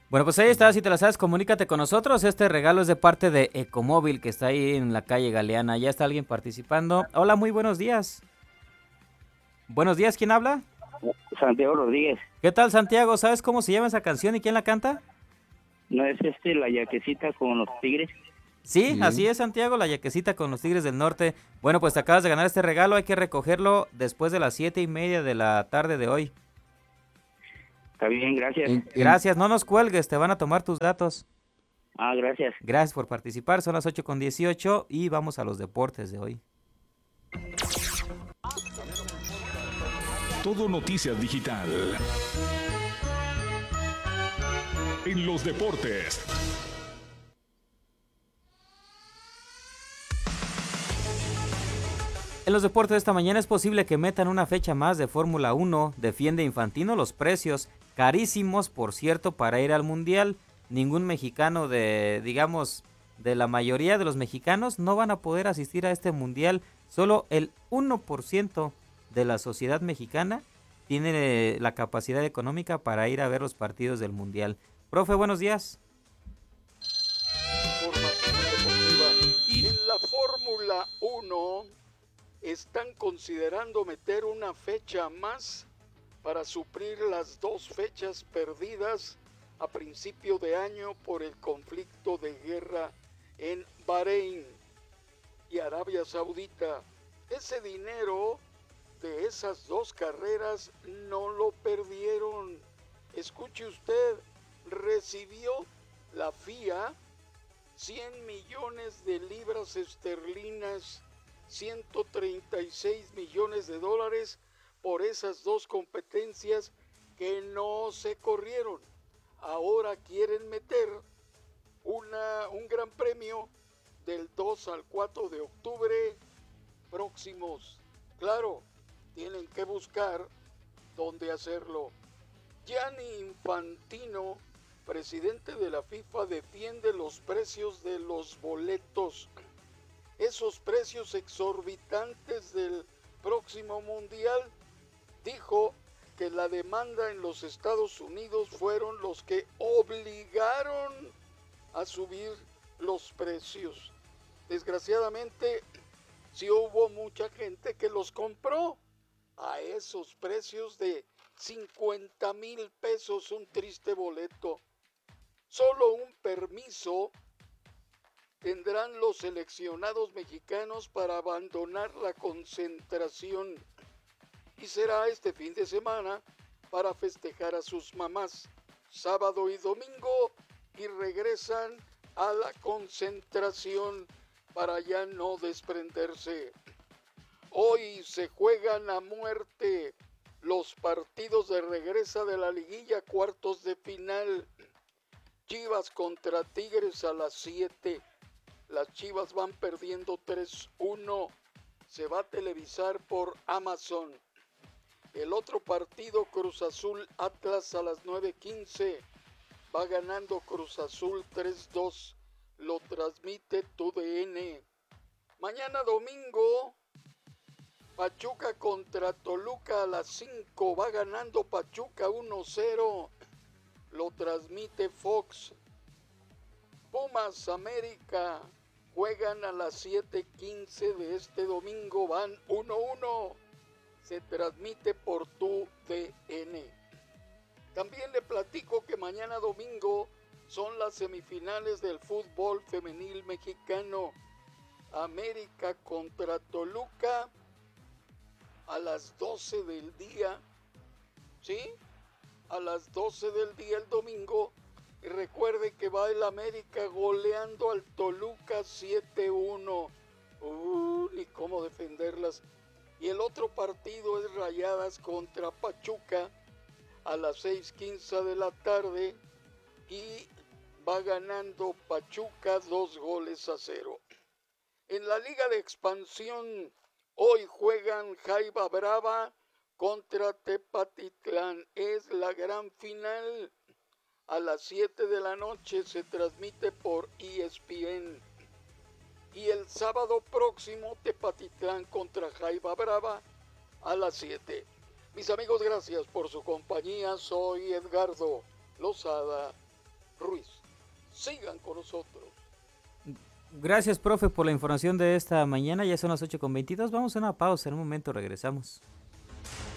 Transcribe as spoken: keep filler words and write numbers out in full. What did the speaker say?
Bueno, pues ahí está, si te la sabes, comunícate con nosotros. Este regalo es de parte de Ecomóvil, que está ahí en la calle Galeana. Ya está alguien participando. Hola, muy buenos días. Buenos días, ¿quién habla? Santiago Rodríguez. ¿Qué tal, Santiago? ¿Sabes cómo se llama esa canción y quién la canta? ¿No es este la yaquecita con los tigres? Sí, así Sí. es, Santiago, la yaquecita con los Tigres del Norte. Bueno, pues te acabas de ganar este regalo, hay que recogerlo después de las siete y media de la tarde de hoy. Está bien, gracias. En, en- Gracias, no nos cuelgues, te van a tomar tus datos. Ah, gracias. Gracias por participar, son las ocho con dieciocho y vamos a los deportes de hoy. Todo Noticias Digital. En los deportes. En los deportes de esta mañana es posible que metan una fecha más de Fórmula uno. Defiende Infantino los precios, carísimos por cierto, para ir al Mundial. Ningún mexicano de, digamos, de la mayoría de los mexicanos no van a poder asistir a este Mundial. Solo el uno por ciento de la sociedad mexicana tiene la capacidad económica para ir a ver los partidos del Mundial. Profe, buenos días. Información deportiva. En la Fórmula uno están considerando meter una fecha más para suplir las dos fechas perdidas a principio de año por el conflicto de guerra en Bahrein y Arabia Saudita. Ese dinero de esas dos carreras no lo perdieron. Escuche usted, recibió la F I A cien millones de libras esterlinas, ciento treinta y seis millones de dólares por esas dos competencias que no se corrieron. Ahora quieren meter una, un gran premio del dos al cuatro de octubre próximos. Claro, tienen que buscar dónde hacerlo. Gianni Infantino, presidente de la FIFA, defiende los precios de los boletos. Esos precios exorbitantes del próximo mundial, dijo que la demanda en los Estados Unidos fueron los que obligaron a subir los precios. Desgraciadamente, sí hubo mucha gente que los compró a esos precios de cincuenta mil pesos, un triste boleto. Solo un permiso tendrán los seleccionados mexicanos para abandonar la concentración y será este fin de semana para festejar a sus mamás, sábado y domingo, y regresan a la concentración para ya no desprenderse. Hoy se juegan a muerte los partidos de regresa de la liguilla, cuartos de final. Chivas contra Tigres a las siete. Las Chivas van perdiendo tres uno. Se va a televisar por Amazon. El otro partido, Cruz Azul Atlas a las nueve quince. Va ganando Cruz Azul tres dos. Lo transmite T D N. Mañana domingo, Pachuca contra Toluca a las cinco. Va ganando Pachuca uno cero. Lo transmite Fox. Pumas América juegan a las siete quince de este domingo. Van uno uno. Se transmite por T D N. También le platico que mañana domingo son las semifinales del fútbol femenil mexicano. América contra Toluca a las doce del día, ¿sí? A las doce del día el domingo. Y recuerde que va el América goleando al Toluca siete uno. Uh, ni cómo defenderlas. Y el otro partido es Rayadas contra Pachuca a las seis quince de la tarde. Y va ganando Pachuca dos goles a cero. En la Liga de Expansión, hoy juegan Jaiba Brava contra Tepatitlán. Es la gran final. A las siete de la noche se transmite por E S P N. Y el sábado próximo, Tepatitlán contra Jaiba Brava a las siete. Mis amigos, gracias por su compañía. Soy Edgardo Lozada. con nosotros. Gracias, profe, por la información de esta mañana. Ya son las ocho con veintidós. Vamos a una pausa. En un momento regresamos.